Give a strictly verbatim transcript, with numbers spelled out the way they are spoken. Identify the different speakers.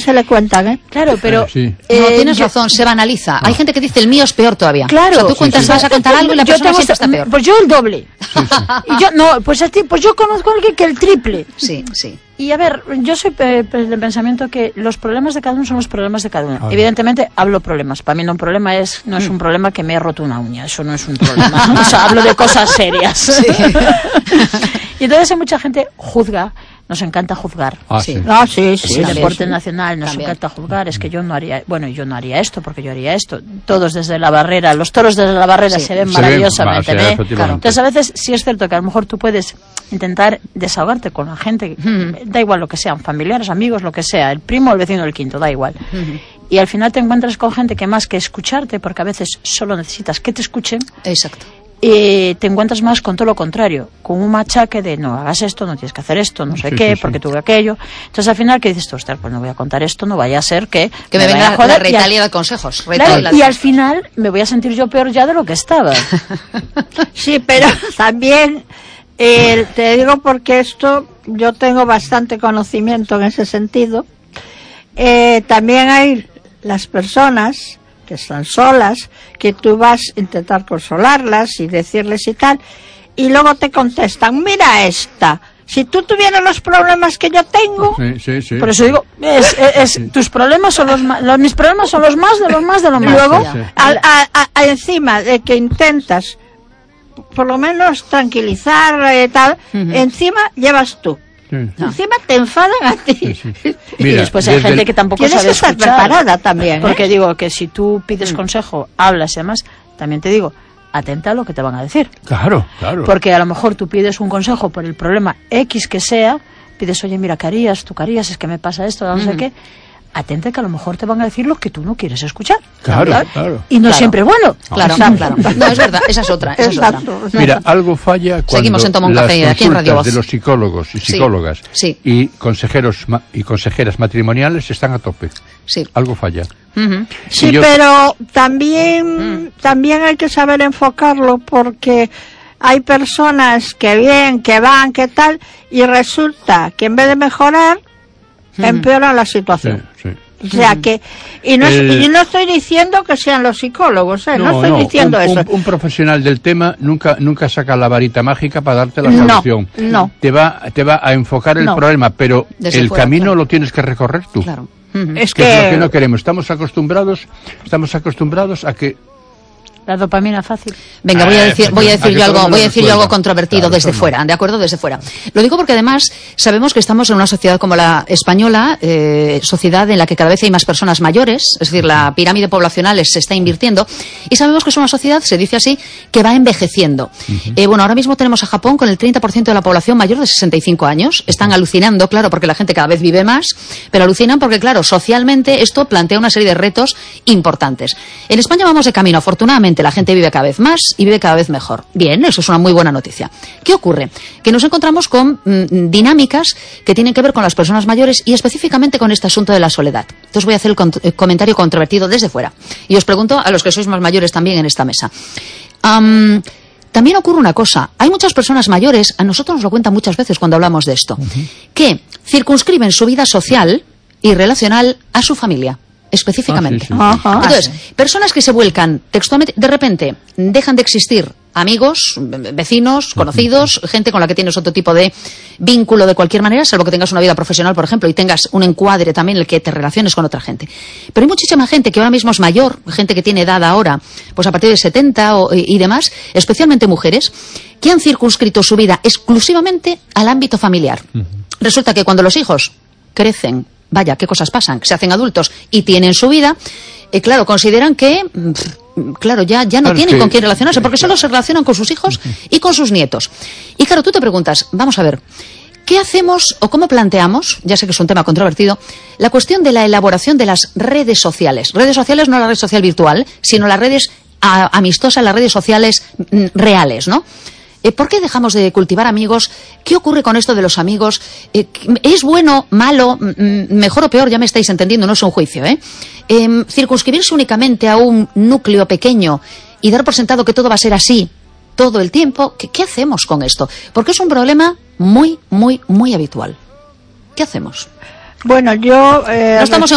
Speaker 1: se le cuentan, ¿eh?
Speaker 2: Claro, pero...
Speaker 3: Eh, sí.
Speaker 2: eh,
Speaker 4: no, tienes
Speaker 2: yo,
Speaker 4: razón, se banaliza. No. Hay gente que dice el mío es peor todavía.
Speaker 2: Claro.
Speaker 4: O sea, tú cuentas, sí, sí. vas a contar algo y la
Speaker 2: yo
Speaker 4: persona
Speaker 2: tengo,
Speaker 4: siempre está peor.
Speaker 2: Pues yo el doble. Sí, sí. Y yo, no, pues, a ti, pues yo conozco a alguien que el triple.
Speaker 4: Sí, sí.
Speaker 2: Y a ver, yo soy pe pe del pensamiento que los problemas de cada uno son los problemas de cada uno. Ah, evidentemente hablo problemas. Para mí no un problema es no es un problema que me he roto una uña. Eso no es un problema. O sea, hablo de cosas serias. Sí. Y entonces hay mucha gente juzga. Nos encanta juzgar.
Speaker 3: Ah,
Speaker 2: sí.
Speaker 3: sí.
Speaker 2: Ah, sí, sí. sí el deporte
Speaker 4: sí.
Speaker 2: nacional nos
Speaker 4: También.
Speaker 2: encanta juzgar. Es que yo no haría, bueno, yo no haría esto porque yo haría esto. Todos desde la barrera, los toros desde la barrera sí. se ven se maravillosamente.
Speaker 3: Ven,
Speaker 2: ¿eh? Claro. Entonces a veces sí es cierto que a lo mejor tú puedes intentar desahogarte con la gente, mm. da igual lo que sean, familiares, amigos, lo que sea, el primo, el vecino, el quinto, da igual. Mm-hmm. Y al final te encuentras con gente que más que escucharte, porque a veces solo necesitas que te escuchen.
Speaker 4: Exacto.
Speaker 2: Y te encuentras más con todo lo contrario, con un machaque de no hagas esto, no tienes que hacer esto, no sé sí, qué, sí, porque sí. tuve aquello. Entonces al final que dices tú, ostras, pues no voy a contar esto, no vaya a ser que
Speaker 4: que me, me venga a joder, la retalia de consejos.
Speaker 2: Claro, y al final me voy a sentir yo peor ya de lo que estaba.
Speaker 1: Sí, pero también eh, te digo porque esto yo tengo bastante conocimiento en ese sentido. Eh, también hay las personas que están solas, que tú vas a intentar consolarlas y decirles y tal, y luego te contestan, mira esta, si tú tuvieras los problemas que yo tengo,
Speaker 3: sí, sí, sí.
Speaker 2: por eso digo, es, es, es, sí. tus problemas son los más, los, mis problemas son los más de los más de los más. Luego,
Speaker 3: sí, sí.
Speaker 1: A, a, a, encima de que intentas, por lo menos tranquilizar y tal, uh-huh. encima llevas tú. Sí. No. Encima te enfadan a ti. Sí, sí.
Speaker 2: Mira, y después hay gente el... que tampoco sabe
Speaker 1: que estar
Speaker 2: escuchar.
Speaker 1: Preparada también, ¿eh?
Speaker 2: Porque digo que si tú pides consejo, hablas y demás, también te digo, atenta a lo que te van a decir.
Speaker 3: Claro, claro.
Speaker 2: Porque a lo mejor tú pides un consejo por el problema X que sea, pides, oye, mira, ¿qué harías? ¿Tú qué harías? Es que me pasa esto, no mm. sé qué. Atente que a lo mejor te van a decir lo que tú no quieres escuchar.
Speaker 3: Claro, claro. claro.
Speaker 2: Y no
Speaker 4: claro.
Speaker 2: siempre bueno.
Speaker 4: Claro,
Speaker 2: no,
Speaker 4: claro. No, es verdad, esa es otra. Esa es otra.
Speaker 3: Mira, algo falla cuando
Speaker 4: Seguimos en Toma un
Speaker 3: las
Speaker 4: Café, aquí en Radio Voz.
Speaker 3: De los psicólogos y psicólogas
Speaker 4: sí, sí.
Speaker 3: y consejeros y consejeras matrimoniales están a tope.
Speaker 4: Sí.
Speaker 3: Algo falla.
Speaker 4: Uh-huh.
Speaker 1: Sí, yo... pero también, uh-huh. también hay que saber enfocarlo porque hay personas que vienen, que van, que tal, y resulta que en vez de mejorar, uh-huh. empeoran la situación.
Speaker 3: Sí, sí.
Speaker 1: O sea que, y no, el, y no estoy diciendo que sean los psicólogos, ¿eh? no, no estoy no, diciendo
Speaker 3: un,
Speaker 1: eso.
Speaker 3: Un, un profesional del tema nunca nunca saca la varita mágica para darte la solución.
Speaker 1: No, no.
Speaker 3: Te va, te va a enfocar el no. problema, pero Desde el fuera, camino claro. lo tienes que recorrer tú.
Speaker 4: Claro.
Speaker 1: Uh-huh. Es
Speaker 3: que,
Speaker 1: que...
Speaker 3: es lo que no queremos. Estamos acostumbrados, estamos acostumbrados a que
Speaker 2: la dopamina fácil.
Speaker 4: Venga, voy a decir, voy a decir yo algo, voy a decir yo algo controvertido claro, desde fuera, ¿de acuerdo? Desde fuera. Lo digo porque además sabemos que estamos en una sociedad como la española, eh, sociedad en la que cada vez hay más personas mayores, es decir, la pirámide poblacional se está invirtiendo, y sabemos que es una sociedad, se dice así, que va envejeciendo. Uh-huh. Eh, bueno, ahora mismo tenemos a Japón con el treinta por ciento de la población mayor de sesenta y cinco años. Están alucinando, claro, porque la gente cada vez vive más, pero alucinan porque, claro, socialmente esto plantea una serie de retos importantes. En España vamos de camino, afortunadamente. La gente vive cada vez más y vive cada vez mejor. Bien, eso es una muy buena noticia. ¿Qué ocurre? Que nos encontramos con mmm, dinámicas que tienen que ver con las personas mayores y específicamente con este asunto de la soledad. Entonces voy a hacer el, con el comentario controvertido desde fuera. Y os pregunto a los que sois más mayores también en esta mesa. Um, También ocurre una cosa. Hay muchas personas mayores, a nosotros nos lo cuentan muchas veces cuando hablamos de esto, uh-huh. que circunscriben su vida social y relacional a su familia. Específicamente.
Speaker 3: Ah, sí, sí, sí.
Speaker 4: Entonces, personas que se vuelcan textualmente, de repente dejan de existir amigos, vecinos, conocidos, gente con la que tienes otro tipo de vínculo de cualquier manera, salvo que tengas una vida profesional, por ejemplo, y tengas un encuadre también en el que te relaciones con otra gente. Pero hay muchísima gente que ahora mismo es mayor, gente que tiene edad ahora, pues a partir de setenta o, y demás, especialmente mujeres, que han circunscrito su vida exclusivamente al ámbito familiar. Uh-huh. Resulta que cuando los hijos crecen, vaya, qué cosas pasan, se hacen adultos y tienen su vida, eh, claro, consideran que, pff, claro, ya, ya no
Speaker 3: claro,
Speaker 4: tienen
Speaker 3: que,
Speaker 4: con quién relacionarse, porque
Speaker 3: claro.
Speaker 4: solo se relacionan con sus hijos y con sus nietos. Y claro, tú te preguntas, vamos a ver, ¿qué hacemos o cómo planteamos, ya sé que es un tema controvertido, la cuestión de la elaboración de las redes sociales? Redes sociales, no la red social virtual, sino las redes a, amistosas, las redes sociales mm, reales, ¿no? ¿Por qué dejamos de cultivar amigos? ¿Qué ocurre con esto de los amigos? ¿Es bueno, malo, mejor o peor? Ya me estáis entendiendo, no es un juicio, ¿eh? eh circunscribirse únicamente a un núcleo pequeño y dar por sentado que todo va a ser así todo el tiempo. ¿Qué, qué hacemos con esto? Porque es un problema muy, muy, muy habitual. ¿Qué hacemos?
Speaker 1: Bueno, yo... Eh,
Speaker 4: no estamos en